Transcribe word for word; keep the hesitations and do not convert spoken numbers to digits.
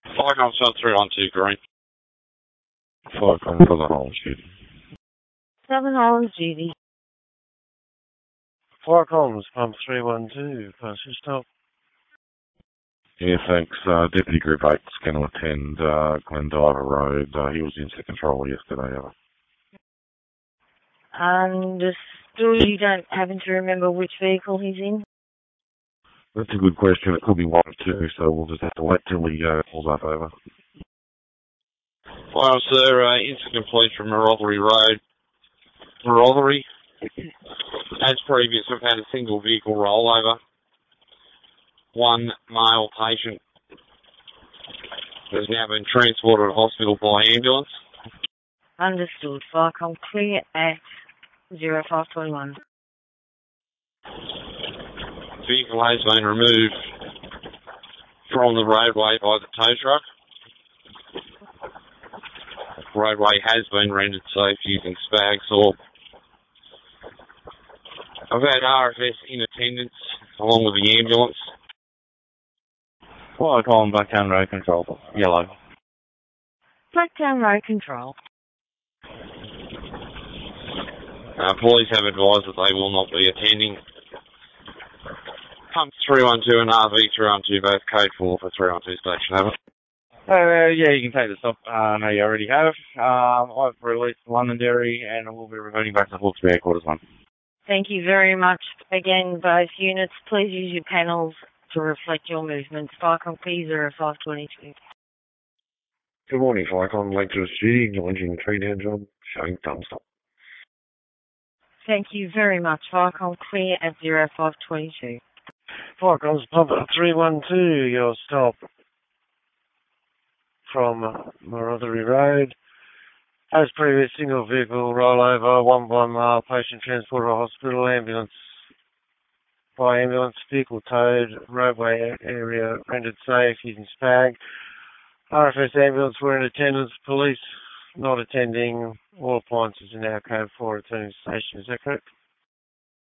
Five comes on three on two green. Five comes for the whole duty. Seven Hollands duty. Four comms, pump three one two, pass your stop. Yeah, thanks. Uh, Deputy Group eight's going to attend uh, Glendiver Road. Uh, he was in second control yesterday. Uh. Understood. You don't happen to remember which vehicle he's in? That's a good question. It could be one or two, so we'll just have to wait till he uh, pulls up over. Well, sir, uh, instant complete from Marothery Road. Marothery. As previous, we've had a single vehicle rollover. One male patient has now been transported to hospital by ambulance. Understood. Firecom clear at zero five twenty-one. Vehicle has been removed from the roadway by the tow truck. The roadway has been rendered safe using spag saw. I've had R F S in attendance along with the ambulance. Well, I call him Blacktown Road Control. Yellow. Blacktown Road Control. Uh, police have advised that they will not be attending. Pump three one two and R V three one two, both code four for three one two station, over. Uh, yeah, you can take the stop. Uh, no, you already have. Um, I've released Londonderry and we'll be reverting back to Hawkesbury Headquarters one. Thank you very much. Again, both units, please use your panels to reflect your movements. Firecom P zero five twenty-two. Good morning, Firecom. Lecture duty, acknowledging tree down job, showing thumbs up. Thank you very much. Firecom clear at zero five twenty-two. Firecom's pump three one two, your stop from Marothery Road. As previous, single vehicle rollover, one by mile, patient transported to hospital, ambulance by ambulance, vehicle towed, roadway area rendered safe using spag. R F S ambulance were in attendance, police not attending, all appliances are now code four returning to station, is that correct?